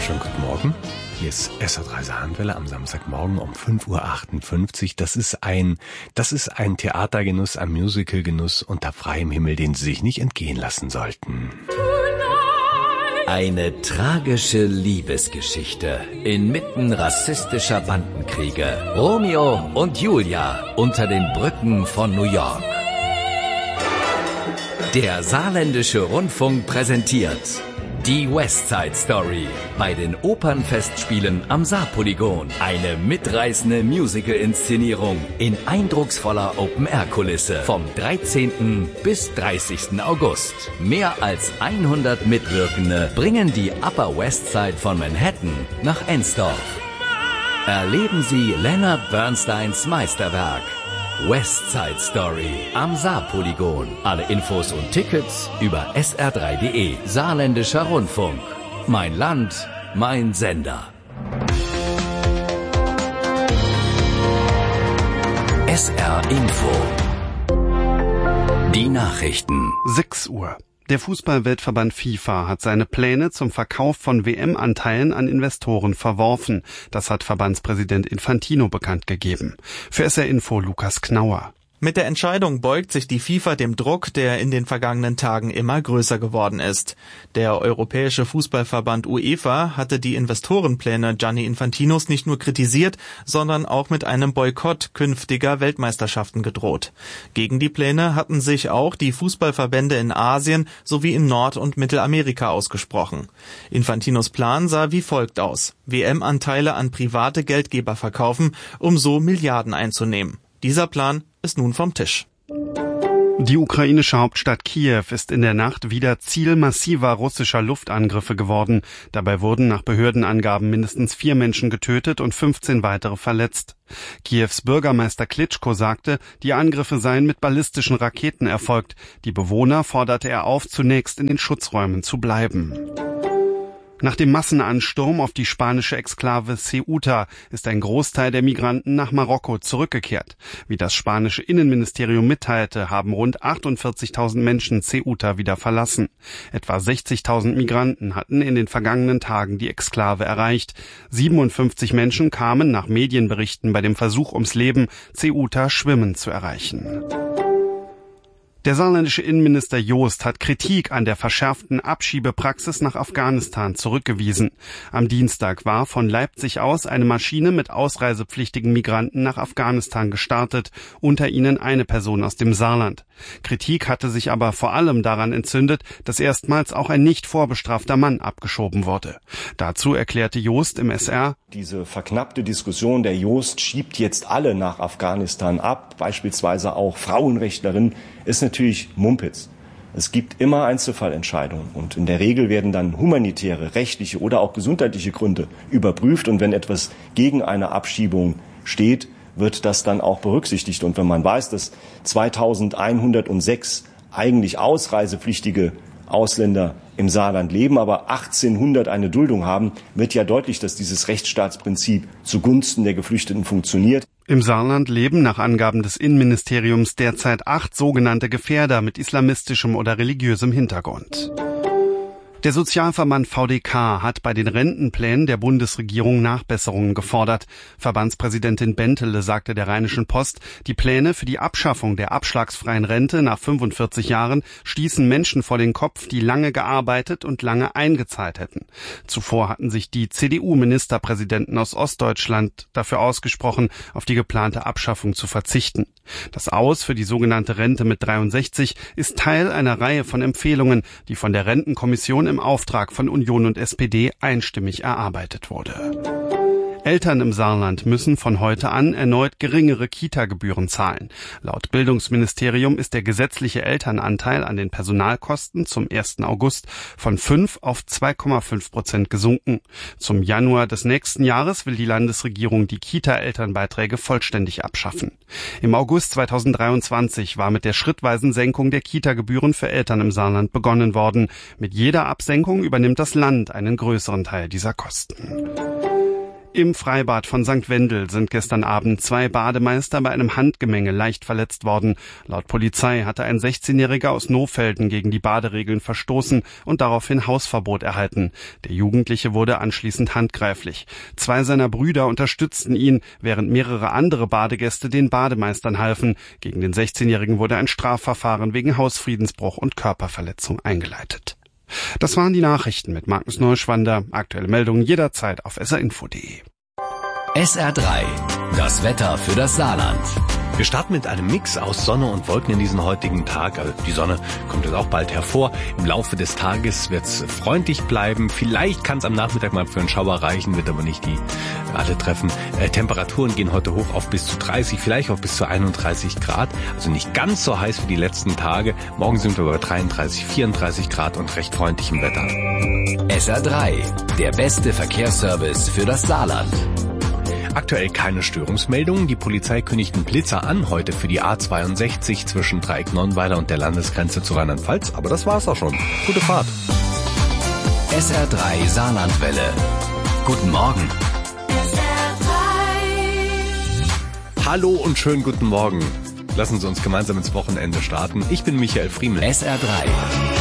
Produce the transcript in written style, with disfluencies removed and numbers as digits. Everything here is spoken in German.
Schönen guten Morgen. Hier ist SR3 Saarlandwelle am Samstagmorgen um 5.58 Uhr. Das ist ein Theatergenuss, ein Musicalgenuss unter freiem Himmel, den Sie sich nicht entgehen lassen sollten. Eine tragische Liebesgeschichte inmitten rassistischer Bandenkriege. Romeo und Julia unter den Brücken von New York. Der Saarländische Rundfunk präsentiert die Westside Story bei den Opernfestspielen am Saarpolygon. Eine mitreißende Musical-Inszenierung in eindrucksvoller Open-Air-Kulisse vom 13. bis 30. August. Mehr als 100 Mitwirkende bringen die Upper West Side von Manhattan nach Ensdorf. Erleben Sie Leonard Bernsteins Meisterwerk West Side Story am Saarpolygon. Alle Infos und Tickets über sr3.de. Saarländischer Rundfunk. Mein Land, mein Sender. SR Info. Die Nachrichten. 6 Uhr. Der Fußball-Weltverband FIFA hat seine Pläne zum Verkauf von WM-Anteilen an Investoren verworfen. Das hat Verbandspräsident Infantino bekannt gegeben. Für SR Info Lukas Knauer. Mit der Entscheidung beugt sich die FIFA dem Druck, der in den vergangenen Tagen immer größer geworden ist. Der Europäische Fußballverband UEFA hatte die Investorenpläne Gianni Infantinos nicht nur kritisiert, sondern auch mit einem Boykott künftiger Weltmeisterschaften gedroht. Gegen die Pläne hatten sich auch die Fußballverbände in Asien sowie in Nord- und Mittelamerika ausgesprochen. Infantinos Plan sah wie folgt aus: WM-Anteile an private Geldgeber verkaufen, um so Milliarden einzunehmen. Dieser Plan ist nun vom Tisch. Die ukrainische Hauptstadt Kiew ist in der Nacht wieder Ziel massiver russischer Luftangriffe geworden. Dabei wurden nach Behördenangaben mindestens 4 Menschen getötet und 15 weitere verletzt. Kiews Bürgermeister Klitschko sagte, die Angriffe seien mit ballistischen Raketen erfolgt. Die Bewohner forderte er auf, zunächst in den Schutzräumen zu bleiben. Nach dem Massenansturm auf die spanische Exklave Ceuta ist ein Großteil der Migranten nach Marokko zurückgekehrt. Wie das spanische Innenministerium mitteilte, haben rund 48.000 Menschen Ceuta wieder verlassen. Etwa 60.000 Migranten hatten in den vergangenen Tagen die Exklave erreicht. 57 Menschen kamen nach Medienberichten bei dem Versuch ums Leben, Ceuta schwimmend zu erreichen. Der saarländische Innenminister Joost hat Kritik an der verschärften Abschiebepraxis nach Afghanistan zurückgewiesen. Am Dienstag war von Leipzig aus eine Maschine mit ausreisepflichtigen Migranten nach Afghanistan gestartet, unter ihnen eine Person aus dem Saarland. Kritik hatte sich aber vor allem daran entzündet, dass erstmals auch ein nicht vorbestrafter Mann abgeschoben wurde. Dazu erklärte Joost im SR: Diese verknappte Diskussion, der Joost schiebt jetzt alle nach Afghanistan ab, beispielsweise auch Frauenrechtlerinnen, ist natürlich Mumpitz. Es gibt immer Einzelfallentscheidungen und in der Regel werden dann humanitäre, rechtliche oder auch gesundheitliche Gründe überprüft, und wenn etwas gegen eine Abschiebung steht, wird das dann auch berücksichtigt. Und wenn man weiß, dass 2106 eigentlich ausreisepflichtige Ausländer im Saarland leben, aber 1800 eine Duldung haben, wird ja deutlich, dass dieses Rechtsstaatsprinzip zugunsten der Geflüchteten funktioniert. Im Saarland leben nach Angaben des Innenministeriums derzeit 8 sogenannte Gefährder mit islamistischem oder religiösem Hintergrund. Der Sozialverband VDK hat bei den Rentenplänen der Bundesregierung Nachbesserungen gefordert. Verbandspräsidentin Bentele sagte der Rheinischen Post, die Pläne für die Abschaffung der abschlagsfreien Rente nach 45 Jahren stießen Menschen vor den Kopf, die lange gearbeitet und lange eingezahlt hätten. Zuvor hatten sich die CDU-Ministerpräsidenten aus Ostdeutschland dafür ausgesprochen, auf die geplante Abschaffung zu verzichten. Das Aus für die sogenannte Rente mit 63 ist Teil einer Reihe von Empfehlungen, die von der Rentenkommission im Auftrag von Union und SPD einstimmig erarbeitet wurde. Eltern im Saarland müssen von heute an erneut geringere Kita-Gebühren zahlen. Laut Bildungsministerium ist der gesetzliche Elternanteil an den Personalkosten zum 1. August von 5 auf 2,5% gesunken. Zum Januar des nächsten Jahres will die Landesregierung die Kita-Elternbeiträge vollständig abschaffen. Im August 2023 war mit der schrittweisen Senkung der Kita-Gebühren für Eltern im Saarland begonnen worden. Mit jeder Absenkung übernimmt das Land einen größeren Teil dieser Kosten. Im Freibad von St. Wendel sind gestern Abend 2 Bademeister bei einem Handgemenge leicht verletzt worden. Laut Polizei hatte ein 16-Jähriger aus Nohfelden gegen die Baderegeln verstoßen und daraufhin Hausverbot erhalten. Der Jugendliche wurde anschließend handgreiflich. 2 seiner Brüder unterstützten ihn, während mehrere andere Badegäste den Bademeistern halfen. Gegen den 16-Jährigen wurde ein Strafverfahren wegen Hausfriedensbruch und Körperverletzung eingeleitet. Das waren die Nachrichten mit Markus Neuschwander. Aktuelle Meldungen jederzeit auf srinfo.de. SR3, das Wetter für das Saarland. Wir starten mit einem Mix aus Sonne und Wolken in diesem heutigen Tag. Also die Sonne kommt jetzt auch bald hervor. Im Laufe des Tages wird es freundlich bleiben. Vielleicht kann es am Nachmittag mal für einen Schauer reichen, wird aber nicht die alle treffen. Temperaturen gehen heute hoch auf bis zu 30, vielleicht auch bis zu 31 Grad. Also nicht ganz so heiß wie die letzten Tage. Morgen sind wir bei 33, 34 Grad und recht freundlichem Wetter. SR3, der beste Verkehrsservice für das Saarland. Aktuell keine Störungsmeldungen. Die Polizei kündigt einen Blitzer an heute für die A62 zwischen Dreieck Nonnweiler und der Landesgrenze zu Rheinland-Pfalz. Aber das war's auch schon. Gute Fahrt. SR3 Saarlandwelle. Guten Morgen. SR3. Hallo und schönen guten Morgen. Lassen Sie uns gemeinsam ins Wochenende starten. Ich bin Michael Friemel. SR3.